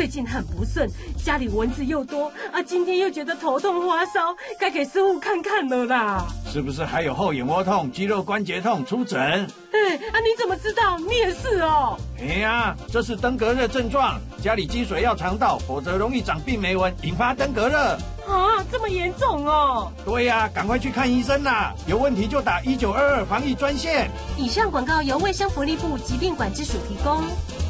最近很不顺，家里蚊子又多啊，今天又觉得头痛发烧，该给师傅看看了啦。 是不是还有后眼窝痛、肌肉关节痛？出诊。 你怎么知道？你也是哦。 这是登革热症状，家里积水要肠道，否则容易长病媒蚊，引发登革热。 这么严重哦？ 对呀，赶快去看医生啦！有问题就打1922防疫专线。 以上广告由卫生福利部疾病管制署提供。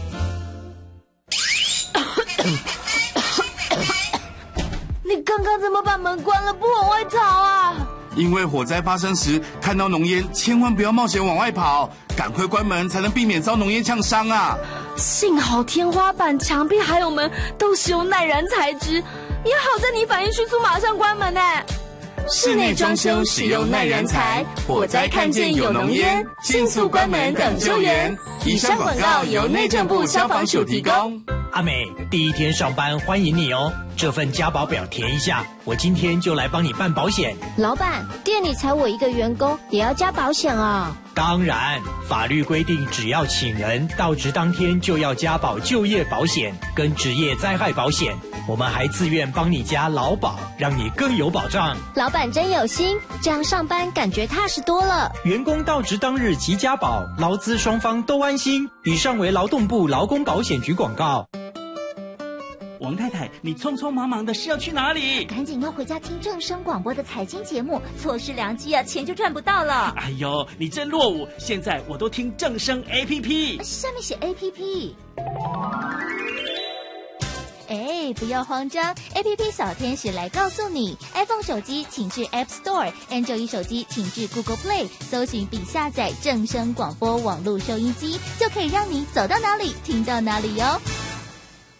你刚刚怎么把门关了，不往外逃啊？ 因为火灾发生时看到浓烟，千万不要冒险往外跑，赶快关门才能避免遭浓烟呛伤啊！ 幸好天花板、墙壁还有门都是用耐燃材质，也好在你反应迅速，马上关门呢。 室内装修使用耐燃材，火灾看见有浓烟，迅速关门等救援。以上广告由内政部消防署提供。 阿美，第一天上班欢迎你哦，这份加保表填一下，我今天就来帮你办保险。 老板，店里才我一个员工，也要加保险啊？ 当然，法律规定只要请人到职当天就要加保就业保险跟职业灾害保险，我们还自愿帮你加劳保，让你更有保障。 老板真有心，这样上班感觉踏实多了。 员工到职当日即加保，劳资双方都安心。以上为劳动部劳工保险局广告。 王太太，你匆匆忙忙的是要去哪里？ 赶紧要回家听正声广播的财经节目，错失良机啊，钱就赚不到了。 哎呦，你真落伍！现在我都听正声 APP， 下面写 APP。不要慌张 ，APP 小天使来告诉你 ，iPhone 手机请至 App Store，Android 手机请至 Google Play， 搜寻并下载正声广播网络收音机，就可以让你走到哪里听到哪里哟。